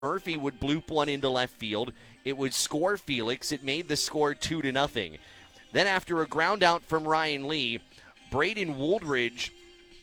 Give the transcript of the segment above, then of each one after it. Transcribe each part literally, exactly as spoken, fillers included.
Murphy would bloop one into left field. It would score Felix. It made the score two to nothing. Then after a ground out from Ryan Lee, Braden Wooldridge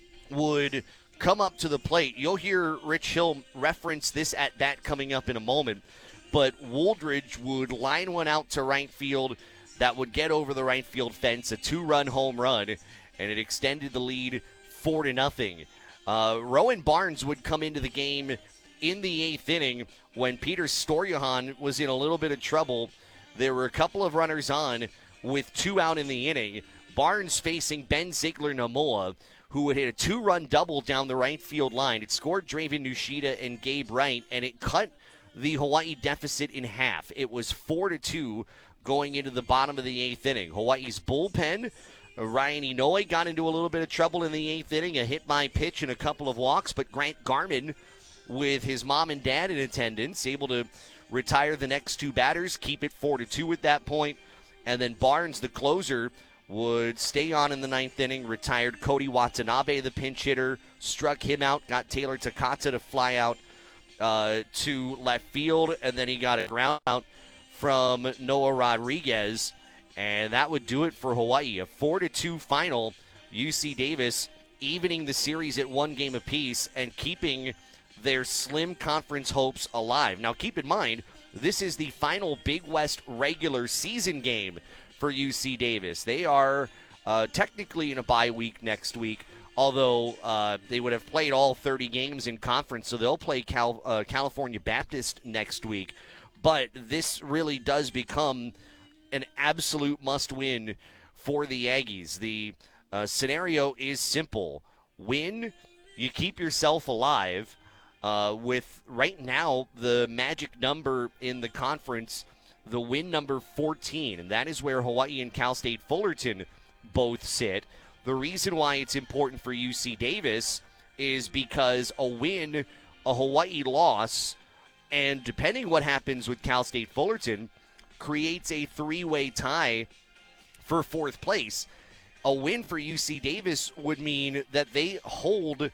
would come up to the plate. You'll hear Rich Hill reference this at bat coming up in a moment, but Wooldridge would line one out to right field that would get over the right field fence, a two-run home run, and it extended the lead four to nothing. Uh, Rowan Barnes would come into the game in the eighth inning when Peter Storjohan was in a little bit of trouble. There were a couple of runners on with two out in the inning. Barnes facing Ben Ziegler-Namoa, who would hit a two-run double down the right field line. It scored Draven Nushida and Gabe Wright, and it cut the Hawaii deficit in half. It was four to two going into the bottom of the eighth inning. Hawaii's bullpen, Ryan Inoue got into a little bit of trouble in the eighth inning, a hit by pitch and a couple of walks, but Grant Garman, with his mom and dad in attendance, able to retire the next two batters, keep it four to two at that point, and then Barnes, the closer, would stay on in the ninth inning, retired Cody Watanabe, the pinch hitter, struck him out, got Taylor Takata to fly out uh, to left field, and then he got a ground out from Noah Rodriguez, and that would do it for Hawaii. A four to two final, U C Davis evening the series at one game apiece and keeping their slim conference hopes alive. Now keep in mind, this is the final Big West regular season game for U C Davis. They are uh, technically in a bye week next week, although uh, they would have played all thirty games in conference, so they'll play Cal- uh, California Baptist next week. But this really does become an absolute must-win for the Aggies. The uh, scenario is simple. Win, you keep yourself alive. Uh, with right now the magic number in the conference, the win number fourteen, and that is where Hawaii and Cal State Fullerton both sit. The reason why it's important for U C Davis is because a win, a Hawaii loss, and depending what happens with Cal State Fullerton, creates a three-way tie for fourth place. A win for U C Davis would mean that they hold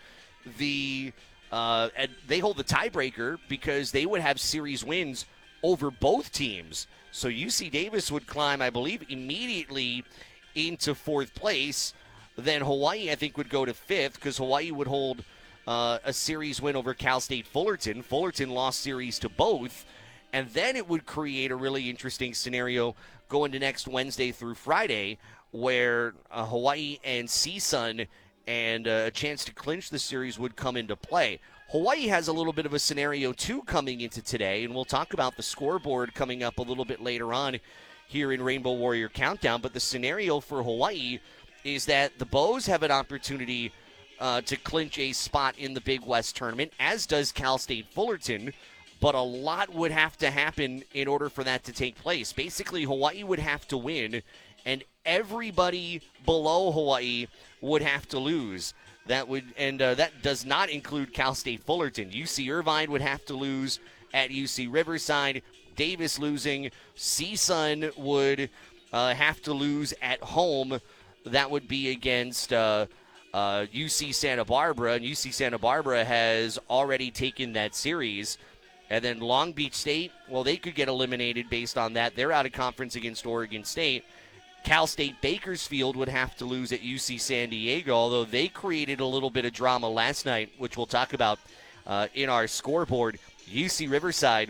the uh, and they hold the tiebreaker because they would have series wins over both teams. So U C Davis would climb, I believe, immediately into fourth place. Then Hawaii, I think, would go to fifth because Hawaii would hold uh, a series win over Cal State Fullerton. Fullerton lost series to both. And then it would create a really interesting scenario going to next Wednesday through Friday where uh, Hawaii and C S U N and uh, a chance to clinch the series would come into play. Hawaii has a little bit of a scenario, too, coming into today, and we'll talk about the scoreboard coming up a little bit later on here in Rainbow Warrior Countdown. But the scenario for Hawaii is that the Bows have an opportunity uh, to clinch a spot in the Big West tournament, as does Cal State Fullerton, but a lot would have to happen in order for that to take place. Basically, Hawaii would have to win, and everybody below Hawaii would have to lose. That would, and uh, that does not include Cal State Fullerton. U C Irvine would have to lose at U C Riverside. Davis losing. C S U N would uh, have to lose at home. That would be against uh, uh, U C Santa Barbara, and U C Santa Barbara has already taken that series. And then Long Beach State, well, they could get eliminated based on that. They're out of conference against Oregon State. Cal State Bakersfield would have to lose at U C San Diego, although they created a little bit of drama last night, which we'll talk about uh, in our scoreboard. U C Riverside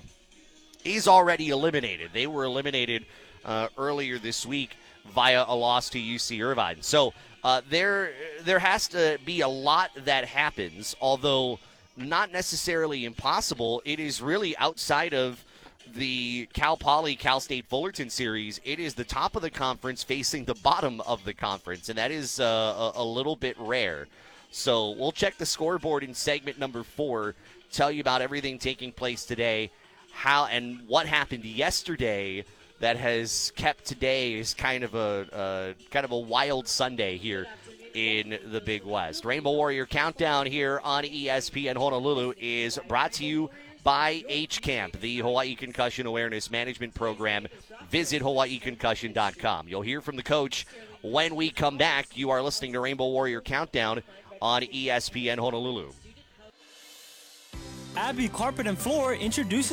is already eliminated. They were eliminated uh, earlier this week via a loss to U C Irvine. So uh, there, there has to be a lot that happens, although not necessarily impossible. It is really outside of the Cal Poly Cal State Fullerton series. It is the top of the conference facing the bottom of the conference, and that is uh, a, a little bit rare. So we'll check the scoreboard in segment number four, tell you about everything taking place today, how and what happened yesterday that has kept today is kind of a uh, kind of a wild Sunday here in the Big West. Rainbow Warrior Countdown here on E S P N Honolulu is brought to you by H Camp, the Hawaii Concussion Awareness Management Program. Visit hawaii concussion dot com. You'll hear from the coach when we come back. You are listening to Rainbow Warrior Countdown on E S P N Honolulu. Abby Carpet and Floor introduces